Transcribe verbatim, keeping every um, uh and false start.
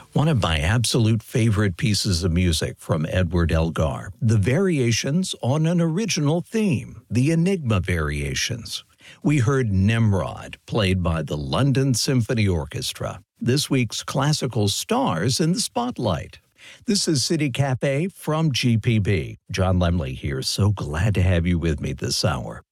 One of my absolute favorite pieces of music from Edward Elgar, the variations on an original theme, the Enigma Variations. We heard Nimrod, played by the London Symphony Orchestra, this week's classical stars in the spotlight. This is City Cafe from G P B. John Lemley here, so glad to have you with me this hour.